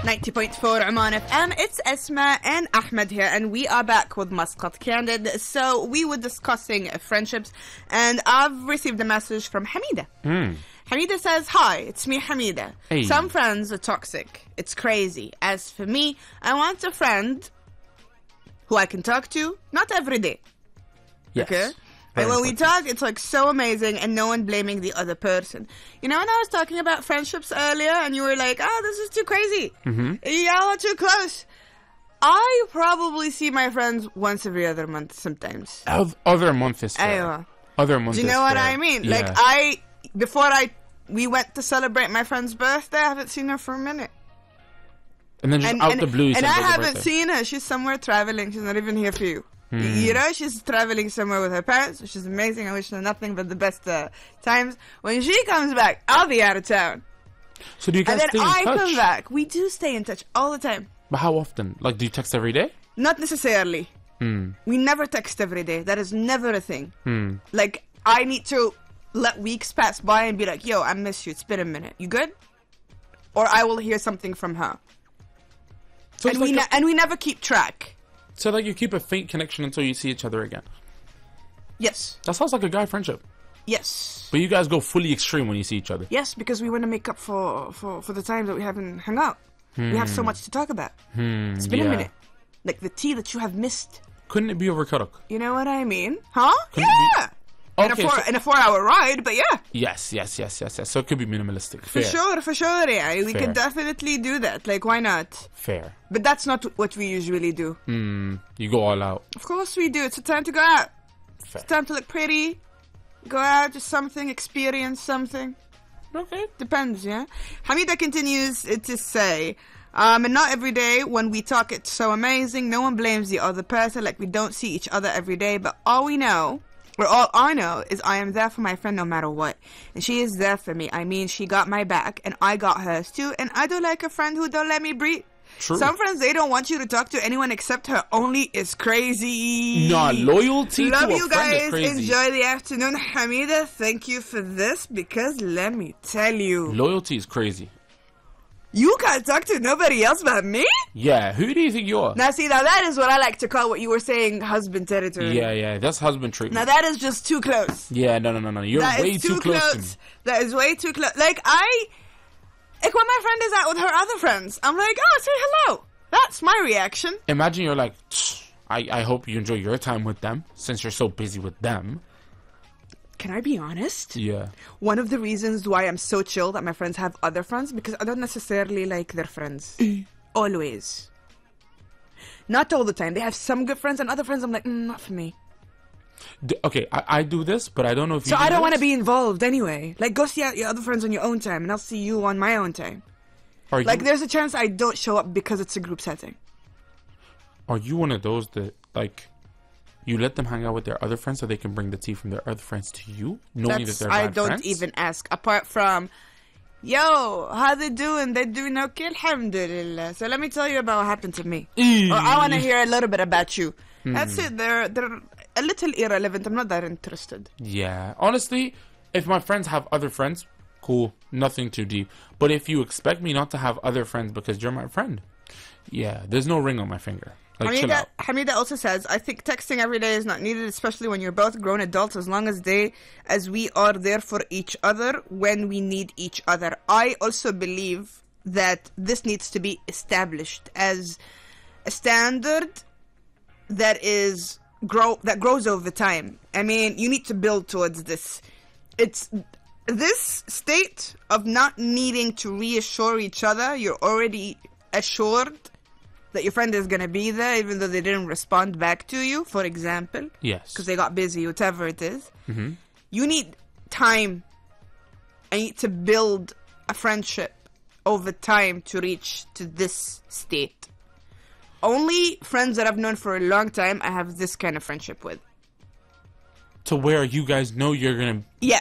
90.4 Oman FM. It's Esma and Ahmed here, and we are back with Muscat Candid. So we were discussing friendships, and I've received a message from Hamida. Hamida says, "Hi, it's me, Hamida. Hey. Some friends are toxic. It's crazy. As for me, I want a friend who I can talk to, not every day. Yes. Okay? And when we talk, it's like so amazing and no one blaming the other person. You know, when I was talking about friendships earlier and you were like, oh, this is too crazy. Y'all are too close. I probably see my friends once every other month sometimes. Other month is fair. Aywa. Other month Do you is know what fair. I mean? Yeah. Like, we went to celebrate my friend's birthday. I haven't seen her for a minute. And then just out the blue, you and I celebrate her haven't birthday. seen her. She's somewhere traveling. She's not even here for you. You know, she's traveling somewhere with her parents, which is amazing. I wish her nothing but the best times. When she comes back, I'll be out of town. So do you And guys then stay in I touch? come back. We do stay in touch all the time. But how often? Like, do you text every day? Not necessarily. We never text every day. That is never a thing. Like, I need to let weeks pass by and be like, yo, I miss you. It's been a minute. You good? Or I will hear something from her. So And it's we never keep track. So like you keep a faint connection until you see each other again. Yes. That sounds like a guy friendship. Yes. But you guys go fully extreme when you see each other. Yes, because we want to make up for the time that we haven't hung out. We have so much to talk about. It's been a minute. Like the tea that you have missed. Couldn't it be over Karak? You know what I mean? Huh? Couldn't it Yeah. be- Okay, in a 4-hour ride, but yeah. Yes. So it could be minimalistic. For sure, yeah. We Fair. can definitely do that. Like, why not? Fair. But that's not what we usually do. You go all out. Of course we do. It's a time to go out. Fair. It's time to look pretty. Go out, do something, experience something. Okay. Depends, yeah? Hamida continues to say, and not every day when we talk it's so amazing. No one blames the other person. Like, we don't see each other every day. But all I know is I am there for my friend no matter what. And she is there for me. I mean, she got my back and I got hers too. And I don't like a friend who don't let me breathe. True. Some friends, they don't want you to talk to anyone except her only is crazy. Nah, loyalty Love to a you friend is guys. crazy. Enjoy the afternoon. Hamida, thank you for this because let me tell you. Loyalty is crazy. You can't talk to nobody else but me? Yeah, who do you think you are? Now see, now that is what I like to call what you were saying husband territory. Yeah, that's husband treatment. Now that is just too close. Yeah, no. You're That way is too close to me. That is way too close. Like when my friend is out with her other friends, I'm like, oh, say hello. That's my reaction. Imagine you're like, I hope you enjoy your time with them since you're so busy with them. Can I be honest? Yeah. One of the reasons why I'm so chill that my friends have other friends, because I don't necessarily like their friends. Always. Not all the time. They have some good friends and other friends I'm like, not for me. Okay, I do this, but I don't know if you So do I don't want to this. be involved anyway. Like, go see out your other friends on your own time, and I'll see you on my own time. Are Like, you, there's a chance I don't show up because it's a group setting. are you one of those that, like, you let them hang out with their other friends so they can bring the tea from their other friends to you? Knowing that they're I bad don't friends? even ask. Apart from, yo, how they doing? They doing okay? Alhamdulillah. So let me tell you about what happened to me. Or I want to hear a little bit about you. That's it. They're a little irrelevant. I'm not that interested. Yeah. Honestly, if my friends have other friends, cool. Nothing too deep. But if you expect me not to have other friends because you're my friend, yeah, there's no ring on my finger. Like, chill out. Hamida also says, I think texting every day is not needed, especially when you're both grown adults, as long as we are there for each other when we need each other. I also believe that this needs to be established as a standard that grows over time. I mean, you need to build towards this. It's this state of not needing to reassure each other. You're already assured that your friend is going to be there even though they didn't respond back to you, for example. Yes. Because they got busy, whatever it is. You need time. I need to build a friendship over time to reach to this state. Only friends that I've known for a long time, I have this kind of friendship with. To where you guys know you're going to... Yeah.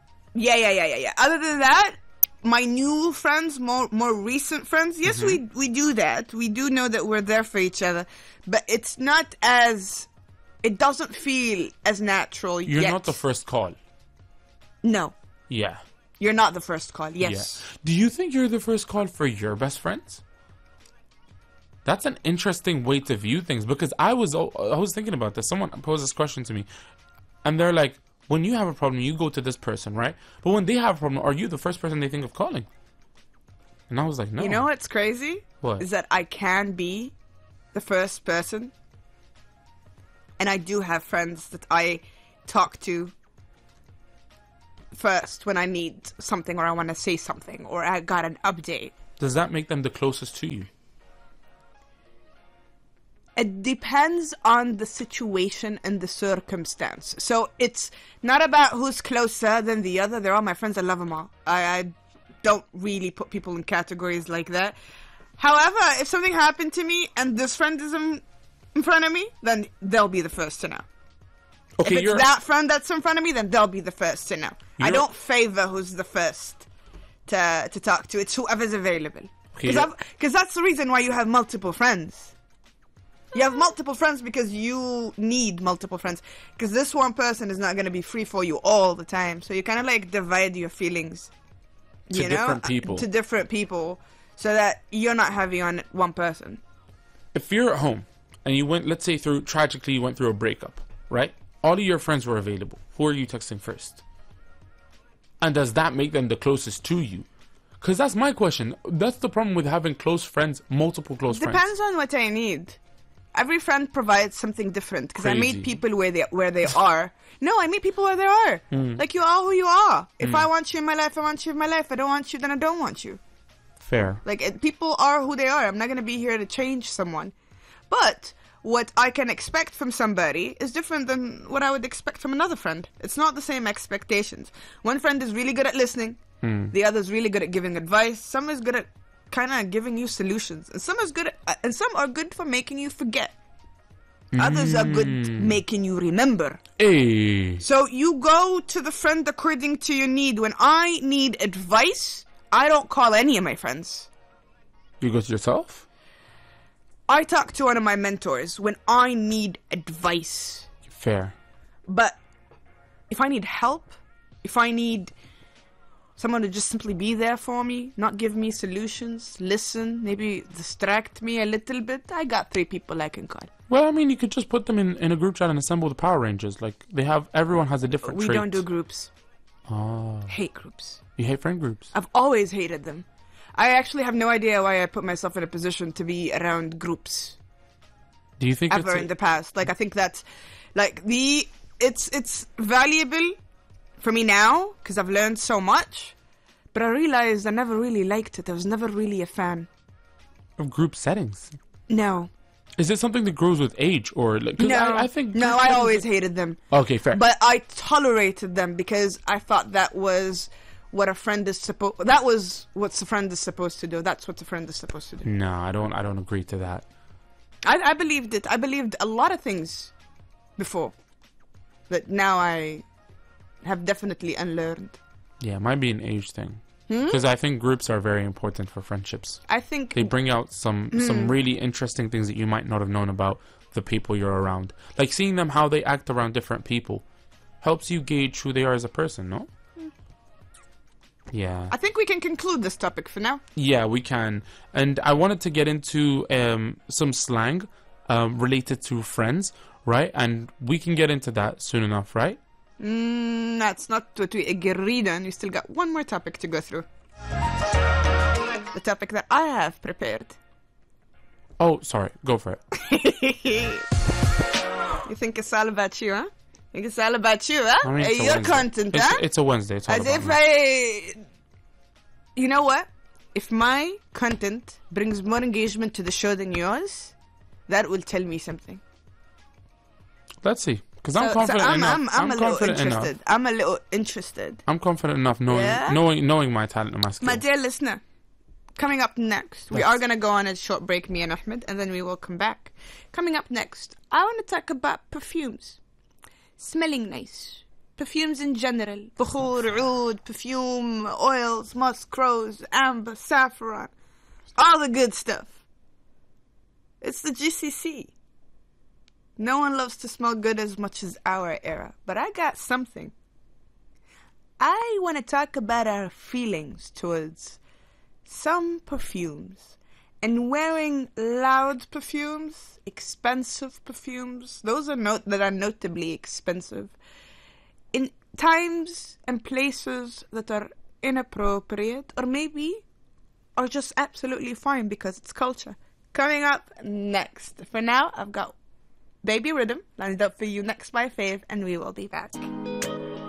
Other than that, my new friends, more recent friends, yes, we do that. We do know that we're there for each other. But it's not as... It doesn't feel as natural You're yet. not the first call. No. Yeah. You're not the first call, yes. Yeah. Do you think you're the first call for your best friends? That's an interesting way to view things, because I was thinking about this. Someone posed this question to me, and they're like, when you have a problem, you go to this person, right? But when they have a problem, are you the first person they think of calling? And I was like, no. You know what's crazy? What? Is that I can be the first person. And I do have friends that I talk to first when I need something or I want to say something or I got an update. Does that make them the closest to you? It depends on the situation and the circumstance. So it's not about who's closer than the other. They're all my friends. I love them all. I don't really put people in categories like that. However, if something happened to me and this friend is in front of me, then they'll be the first to know. Okay, if it's that friend that's in front of me, then they'll be the first to know. I don't favor who's the first to talk to. It's whoever's available. Because that's the reason why you have multiple friends. You have multiple friends because you need multiple friends. Because this one person is not going to be free for you all the time. So you kind of like divide your feelings. To different people. To different people. So that you're not heavy on one person. If you're at home and you went, let's say tragically you went through a breakup, right? All of your friends were available. Who are you texting first? And does that make them the closest to you? Because that's my question. That's the problem with having close friends, multiple close friends. Depends on what I need. Every friend provides something different. Because I meet people where they are. No, I meet people where they are. Like you are who you are. If I want you in my life, I want you in my life. If I don't want you, then I don't want you. Fair. Like people are who they are. I'm not going to be here to change someone. But what I can expect from somebody is different than what I would expect from another friend. It's not the same expectations. One friend is really good at listening. The other is really good at giving advice. Some is good at kind of giving you solutions, and some are good for making you forget. Others are good making you remember. Hey. So you go to the friend according to your need. When I need advice, I don't call any of my friends. You go to yourself? I talk to one of my mentors when I need advice. Fair. But if I need help, if I need someone to just simply be there for me, not give me solutions, listen, maybe distract me a little bit, I got 3 people I can call. Well, I mean, you could just put them in a group chat and assemble the Power Rangers. Like, everyone has a different trait. We don't do groups. Oh. Hate groups. You hate friend groups? I've always hated them. I actually have no idea why I put myself in a position to be around groups. Do you think ever in the past? Like, I think that's like it's valuable for me now because I've learned so much. But I realized I never really liked it. I was never really a fan of group settings. No. Is it something that grows with age, or like? No, I think no. I always hated them. Okay, fair. But I tolerated them because I thought that was what a friend is supposed. That was what a friend is supposed to do. That's what a friend is supposed to do. No, I don't agree to that. I believed it. I believed a lot of things before, but now I have definitely unlearned. Yeah, it might be an age thing. Because I think groups are very important for friendships. I think they bring out some really interesting things that you might not have known about the people you're around. Like seeing them how they act around different people helps you gauge who they are as a person, no? Yeah. I think we can conclude this topic for now. Yeah, we can. And I wanted to get into some slang related to friends, right? And we can get into that soon enough, right? That's not what we agreed on. We still got one more topic to go through. The topic that I have prepared. Oh, sorry. Go for it. You think it's all about you, huh? You think it's all about you, huh? I mean, your content, huh? It's a Wednesday. It's all As about if me. You know what? If my content brings more engagement to the show than yours, that will tell me something. Let's see. Because I'm confident enough. I'm a little interested. I'm a little interested. I'm confident enough knowing my talent and my skill. My dear listener, coming up next, we are going to go on a short break, me and Ahmed, and then we will come back. Coming up next, I want to talk about perfumes. Smelling nice. Perfumes in general. Bukhur, oud, perfume, oils, musk, rose, amber, saffron. All the good stuff. It's the GCC. No one loves to smell good as much as our era. But I got something. I want to talk about our feelings towards some perfumes and wearing loud perfumes, expensive perfumes, those are that are notably expensive, in times and places that are inappropriate, or maybe are just absolutely fine because it's culture. Coming up next. For now, I've got Baby Rhythm lined up for you next by Fave, and we will be back.